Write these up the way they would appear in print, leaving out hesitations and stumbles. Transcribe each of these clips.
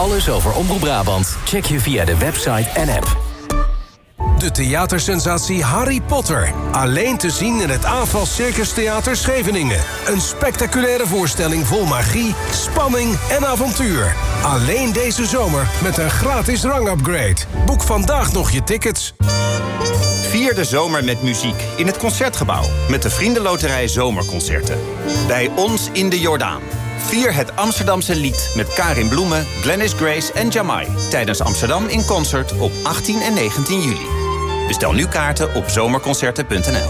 Alles over Omroep Brabant check je via de website en app. De theatersensatie Harry Potter. Alleen te zien in het AFAS Circus Theater Scheveningen. Een spectaculaire voorstelling vol magie, spanning en avontuur. Alleen deze zomer met een gratis rangupgrade. Boek vandaag nog je tickets. Vier de zomer met muziek in het Concertgebouw. Met de Vriendenloterij Zomerconcerten. Bij ons in de Jordaan. Vier het Amsterdamse lied met Karin Bloemen, Glennis Grace en Jamai. Tijdens Amsterdam in Concert op 18 en 19 juli. Bestel nu kaarten op zomerconcerten.nl.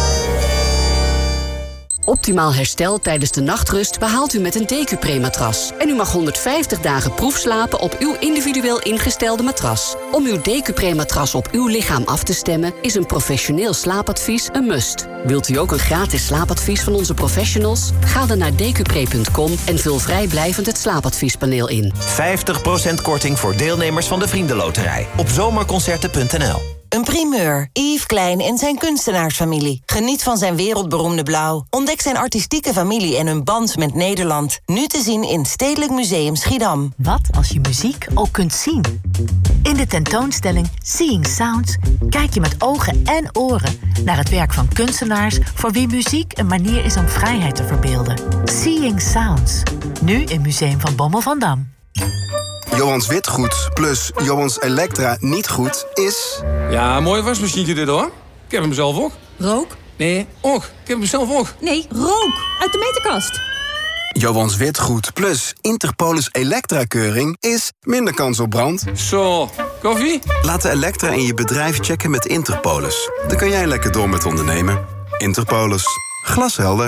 Optimaal herstel tijdens de nachtrust behaalt u met een Decupre-matras. En u mag 150 dagen proefslapen op uw individueel ingestelde matras. Om uw Decupre-matras op uw lichaam af te stemmen is een professioneel slaapadvies een must. Wilt u ook een gratis slaapadvies van onze professionals? Ga dan naar decupre.com en vul vrijblijvend het slaapadviespaneel in. 50% korting voor deelnemers van de Vriendenloterij op zomerconcerten.nl. Een primeur. Yves Klein en zijn kunstenaarsfamilie. Geniet van zijn wereldberoemde blauw. Ontdek zijn artistieke familie en hun band met Nederland. Nu te zien in Stedelijk Museum Schiedam. Wat als je muziek ook kunt zien? In de tentoonstelling Seeing Sounds kijk je met ogen en oren naar het werk van kunstenaars voor wie muziek een manier is om vrijheid te verbeelden. Seeing Sounds. Nu in Museum van Bommel van Dam. Johans Witgoed plus Johans Elektra niet goed is... Ja, mooi wasmachientje dit hoor. Ik heb hem zelf ook. Rook? Nee, ook. Ik heb hem zelf ook. Nee, rook. Uit de meterkast. Johans Witgoed plus Interpolis Elektra-keuring is minder kans op brand. Zo, koffie? Laat de Elektra in je bedrijf checken met Interpolis. Dan kan jij lekker door met ondernemen. Interpolis. Glashelder.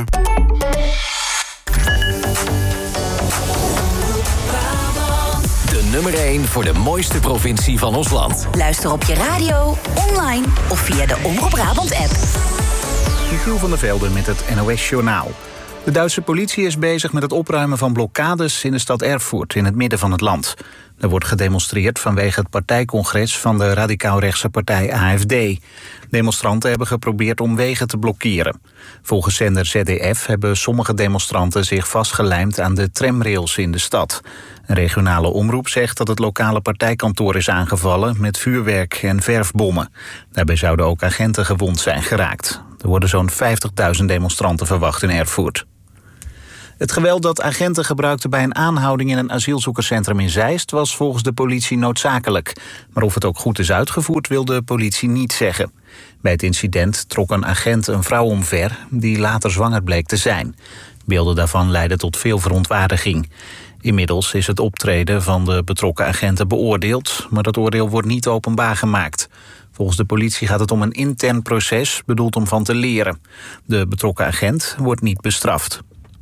Nummer 1 voor de mooiste provincie van ons land. Luister op je radio, online of via de Omroep Brabant-app. Michiel van der Velde met het NOS-journaal. De Duitse politie is bezig met het opruimen van blokkades in de stad Erfurt, in het midden van het land. Er wordt gedemonstreerd vanwege het partijcongres van de radicaal-rechtse partij AfD. Demonstranten hebben geprobeerd om wegen te blokkeren. Volgens zender ZDF hebben sommige demonstranten zich vastgelijmd aan de tramrails in de stad. Een regionale omroep zegt dat het lokale partijkantoor is aangevallen met vuurwerk en verfbommen. Daarbij zouden ook agenten gewond zijn geraakt. Er worden zo'n 50.000 demonstranten verwacht in Erfurt. Het geweld dat agenten gebruikten bij een aanhouding in een asielzoekerscentrum in Zeist was volgens de politie noodzakelijk. Maar of het ook goed is uitgevoerd wil de politie niet zeggen. Bij het incident trok een agent een vrouw omver die later zwanger bleek te zijn. Beelden daarvan leidden tot veel verontwaardiging. Inmiddels is het optreden van de betrokken agenten beoordeeld, maar dat oordeel wordt niet openbaar gemaakt. Volgens de politie gaat het om een intern proces bedoeld om van te leren. De betrokken agent wordt niet bestraft.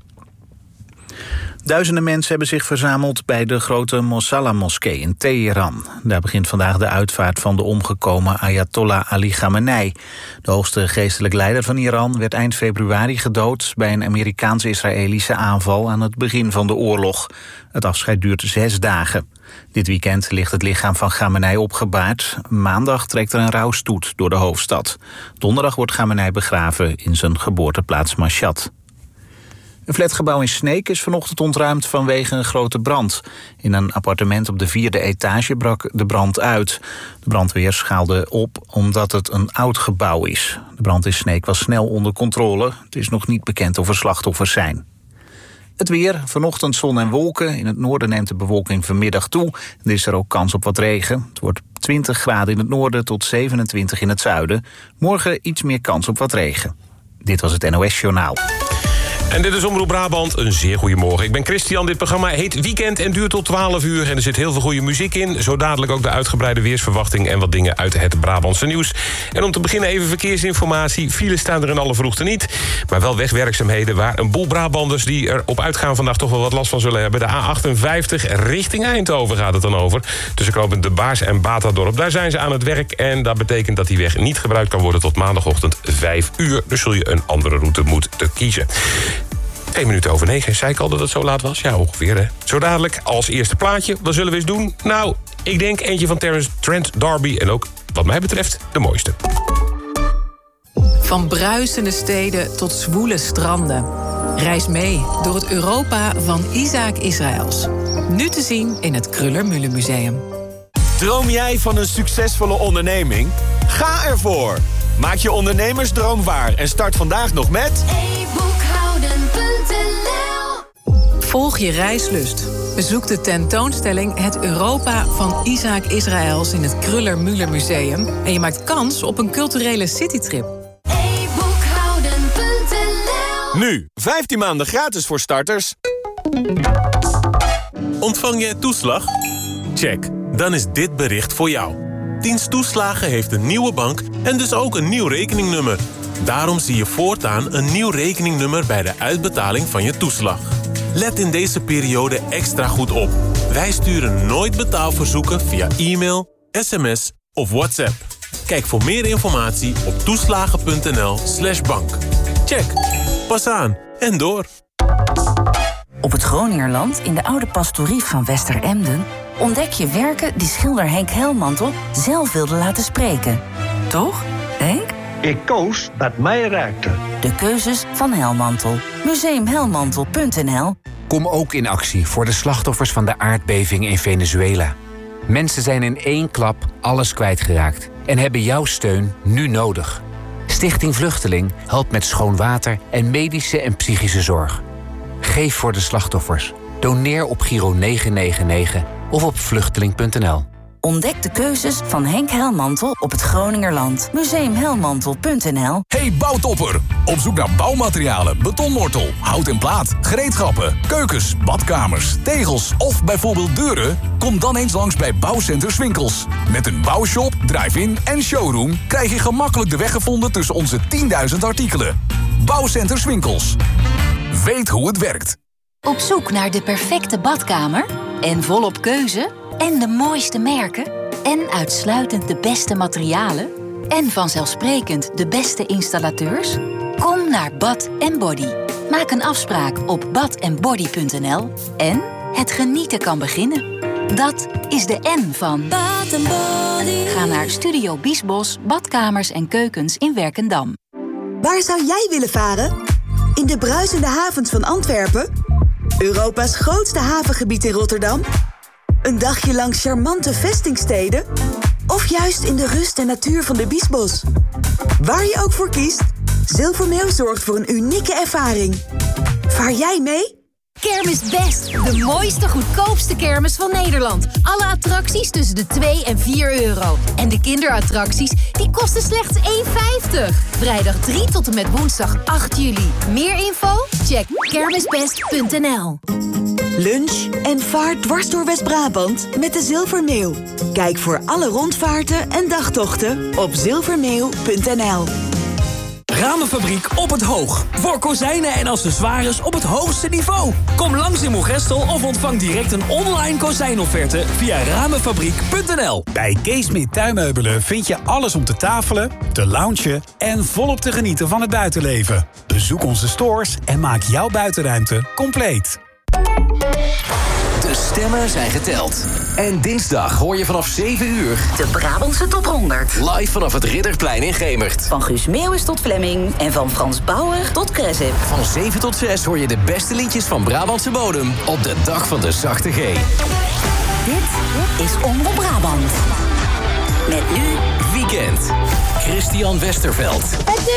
Duizenden mensen hebben zich verzameld bij de grote Mosalla-moskee in Teheran. Daar begint vandaag de uitvaart van de omgekomen Ayatollah Ali Khamenei. De hoogste geestelijk leider van Iran werd eind februari gedood bij een Amerikaans-Israëlische aanval aan het begin van de oorlog. Het afscheid duurt 6 dagen. Dit weekend ligt het lichaam van Khamenei opgebaard. Maandag trekt er een rouwstoet door de hoofdstad. Donderdag wordt Khamenei begraven in zijn geboorteplaats Mashhad. Een flatgebouw in Sneek is vanochtend ontruimd vanwege een grote brand. In een appartement op de 4e etage brak de brand uit. De brandweer schaalde op omdat het een oud gebouw is. De brand in Sneek was snel onder controle. Het is nog niet bekend of er slachtoffers zijn. Het weer, vanochtend zon en wolken. In het noorden neemt de bewolking vanmiddag toe. Er is er ook kans op wat regen. Het wordt 20 graden in het noorden tot 27 in het zuiden. Morgen iets meer kans op wat regen. Dit was het NOS Journaal. En dit is Omroep Brabant, een zeer goede morgen. Ik ben Christian, dit programma heet Weekend en duurt tot 12 uur... en er zit heel veel goede muziek in. Zo dadelijk ook de uitgebreide weersverwachting... en wat dingen uit het Brabantse nieuws. En om te beginnen even verkeersinformatie. Files staan er in alle vroegte niet. Maar wel wegwerkzaamheden waar een boel Brabanders... die erop uitgaan vandaag toch wel wat last van zullen hebben. De A58 richting Eindhoven gaat het dan over. Tussen knooppunt De Baars en Batadorp. Daar zijn ze aan het werk en dat betekent dat die weg niet gebruikt kan worden... tot maandagochtend 5 uur. Dus zul je een andere route moeten kiezen. 1 minuut over 9. Zei ik al dat het zo laat was? Ja, ongeveer, hè. Zo dadelijk, als eerste plaatje. Wat zullen we eens doen? Nou, ik denk eentje van Terence Trent D'Arby... en ook, wat mij betreft, de mooiste. Van bruisende steden tot zwoele stranden. Reis mee door het Europa van Isaac Israëls. Nu te zien in het Kruller-Müller Museum. Droom jij van een succesvolle onderneming? Ga ervoor! Maak je ondernemersdroom waar en start vandaag nog met... e-boekhouden.nl. Volg je reislust. Bezoek de tentoonstelling Het Europa van Isaac Israëls in het Kruller-Müller Museum en je maakt kans op een culturele citytrip. e-boekhouden.nl. Nu, 15 maanden gratis voor starters. Ontvang jij toeslag? Check. Dan is dit bericht voor jou. Dienst Toeslagen heeft een nieuwe bank en dus ook een nieuw rekeningnummer. Daarom zie je voortaan een nieuw rekeningnummer bij de uitbetaling van je toeslag. Let in deze periode extra goed op. Wij sturen nooit betaalverzoeken via e-mail, sms of WhatsApp. Kijk voor meer informatie op toeslagen.nl/bank. Check. Pas aan en door. Op het Groningerland, in de oude pastorie van Westeremden, ontdek je werken die schilder Henk Helmantel zelf wilde laten spreken. Toch, Henk? Ik koos wat mij raakte. De keuzes van Helmantel. Museumhelmantel.nl. Kom ook in actie voor de slachtoffers van de aardbeving in Venezuela. Mensen zijn in één klap alles kwijtgeraakt en hebben jouw steun nu nodig. Stichting Vluchteling helpt met schoon water en medische en psychische zorg. Geef voor de slachtoffers. Doneer op Giro 999 of op vluchteling.nl. Ontdek de keuzes van Henk Helmantel op het Groningerland. Museumhelmantel.nl. Hey bouwtopper! Op zoek naar bouwmaterialen, betonmortel, hout en plaat, gereedschappen, keukens, badkamers, tegels of bijvoorbeeld deuren? Kom dan eens langs bij Bouwcenter Swinkels. Met een bouwshop, drive-in en showroom krijg je gemakkelijk de weg gevonden tussen onze 10.000 artikelen. Bouwcenter Swinkels. Weet hoe het werkt. Op zoek naar de perfecte badkamer? En volop keuze? En de mooiste merken? En uitsluitend de beste materialen? En vanzelfsprekend de beste installateurs? Kom naar Bath & Body. Maak een afspraak op bathandbody.nl. En het genieten kan beginnen. Dat is de N van Bath & Body. Ga naar Studio Biesbos, badkamers en keukens in Werkendam. Waar zou jij willen varen? In de bruisende havens van Antwerpen? Europa's grootste havengebied in Rotterdam? Een dagje langs charmante vestingsteden? Of juist in de rust en natuur van de Biesbos? Waar je ook voor kiest, Zilvermeeuw zorgt voor een unieke ervaring. Vaar jij mee? Kermis Best, de mooiste, goedkoopste kermis van Nederland. Alle attracties tussen de 2 en 4 euro. En de kinderattracties, die kosten slechts €1,50. Vrijdag 3 tot en met woensdag 8 juli. Meer info? Check kermisbest.nl. Lunch en vaart dwars door West-Brabant met de Zilvermeeuw. Kijk voor alle rondvaarten en dagtochten op zilvermeeuw.nl. Ramenfabriek op het Hoog. Voor kozijnen en accessoires op het hoogste niveau. Kom langs in Moergestel of ontvang direct een online kozijnofferte via ramenfabriek.nl. Bij Keesmit Tuinmeubelen vind je alles om te tafelen, te loungen en volop te genieten van het buitenleven. Bezoek onze stores en maak jouw buitenruimte compleet. De stemmen zijn geteld. En dinsdag hoor je vanaf 7 uur... De Brabantse Top 100. Live vanaf het Ridderplein in Gemert. Van Guus Meeuwis tot Flemming en van Frans Bauer tot Kressip. Van 7 tot 6 hoor je de beste liedjes van Brabantse bodem... op de dag van de zachte G. Dit is Omroep Brabant. Met nu... Weekend. Christian Westerveld.